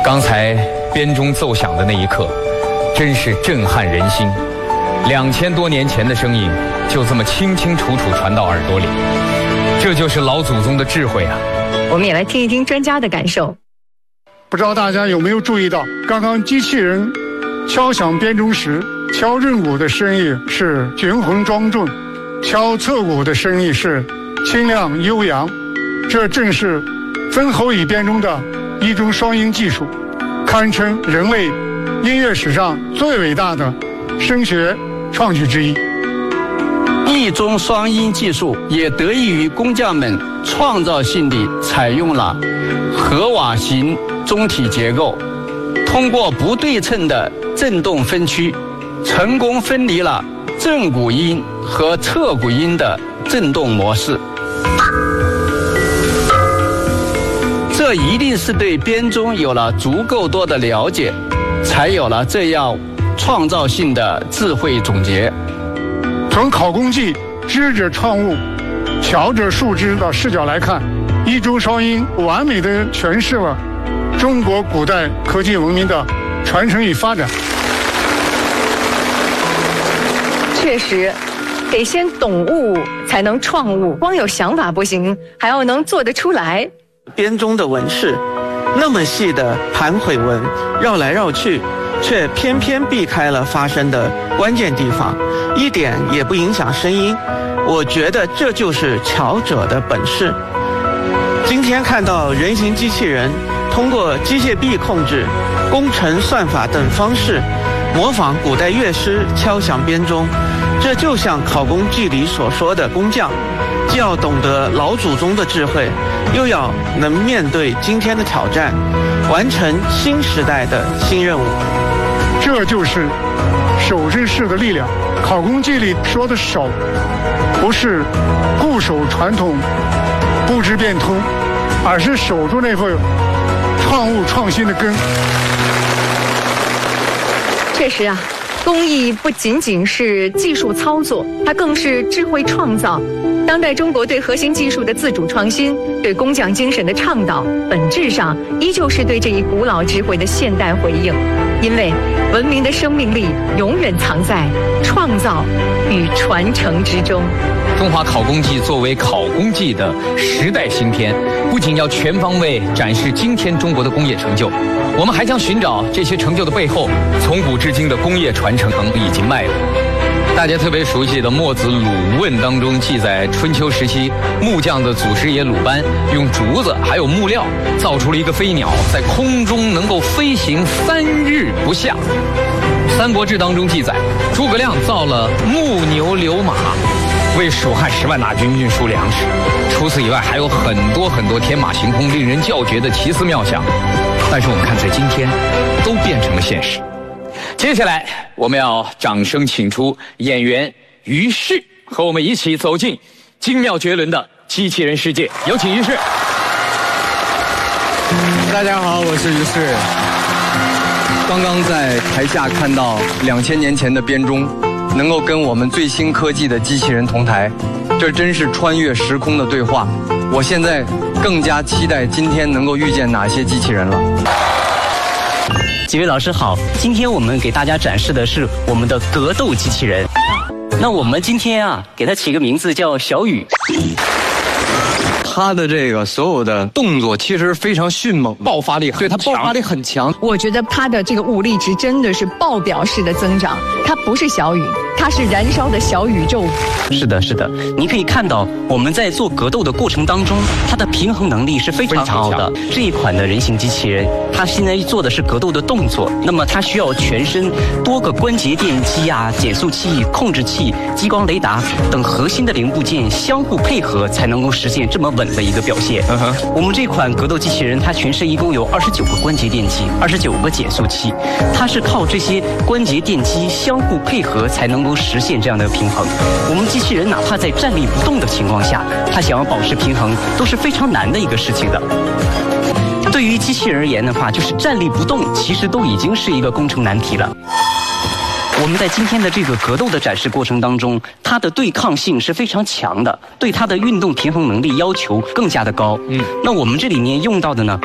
刚才编钟奏响的那一刻，真是震撼人心。2000多年前的声音，就这么清清楚楚传到耳朵里，这就是老祖宗的智慧啊！ 我们也来听一听专家的感受。 不知道大家有没有注意到，刚刚机器人敲响编钟时，敲任鼓的声音是浑浑庄重，敲侧鼓的声音是清亮悠扬。这正是分喉椅编钟的一中双音技术，堪称人类音乐史上最伟大的声学创举之一。 一中双音技术也得益于工匠们创造性地采用了合瓦型钟体结构，通过不对称的振动分区，成功分离了正鼓音和侧鼓音的振动模式。这一定是对编钟有了足够多的了解，才有了这样创造性的智慧总结。 从考工记知者创物，巧者术之的视角来看，一中双音完美地诠释了中国古代科技文明的传承与发展。 确实，得先懂物才能创物，光有想法不行，还要能做得出来。 编钟的纹饰那么细的盘回纹，绕来绕去，却偏偏避开了发声的关键地方，一点也不影响声音。我觉得这就是巧者的本事。今天看到人形机器人通过机械臂控制、工程算法等方式，模仿古代乐师敲响编钟，这就像考工记里所说的工匠，既要懂得老祖宗的智慧，又要能面对今天的挑战，完成新时代的新任务。 这就是守之士的力量。考工记里说的守，不是固守传统不知变通，而是守住那份创物创新的根。 确实啊，工艺不仅仅是技术操作，它更是智慧创造。当代中国对核心技术的自主创新，对工匠精神的倡导，本质上依旧是对这一古老智慧的现代回应。因为文明的生命力永远藏在创造与传承之中。 中华考工记作为考工记的时代新篇，不仅要全方位展示今天中国的工业成就，我们还将寻找这些成就的背后，从古至今的工业传承以及脉络。大家特别熟悉的《墨子鲁问》当中记载，春秋时期木匠的祖师爷鲁班用竹子还有木料造出了一个飞鸟，在空中能够飞行3日不下。《三国志》当中记载，诸葛亮造了木牛流马，为蜀汉10万大军运输粮食。除此以外，还有很多天马行空、令人叫绝的奇思妙想。但是我们看，在今天都变成了现实。接下来，我们要掌声请出演员于适，和我们一起走进精妙绝伦的机器人世界。有请于适。 大家好，我是于适。刚刚在台下看到2000年前的编钟，能够跟我们最新科技的机器人同台，这真是穿越时空的对话。我现在更加期待今天能够遇见哪些机器人了。 几位老师好，今天我们给大家展示的是我们的格斗机器人。那我们今天啊，给它起个名字叫小雨。 他的这个所有的动作其实非常迅猛，爆发力很强，对，他爆发力很强。 我觉得他的这个武力值真的是爆表式的增长，它不是小雨，它是燃烧的小宇宙。 是的，是的，你可以看到我们在做格斗的过程当中，它的平衡能力是非常好的。这一款的人形机器人，它现在做的是格斗的动作，那么它需要全身多个关节电机啊、减速器、控制器、激光雷达等核心的零部件相互配合，才能够实现这么稳的一个表现。我们这款格斗机器人，它全身一共有29个关节电机、29个减速器，它是靠这些关节电机相互配合才能够实现这样的平衡。我们机器人哪怕在站立不动的情况下，它想要保持平衡都是非常难的一个事情的。对于机器人而言的话，就是站立不动其实都已经是一个工程难题了。我们在今天的这个格斗的展示过程当中，它的对抗性是非常强的，对它的运动平衡能力要求更加的高。那我们这里面用到的呢，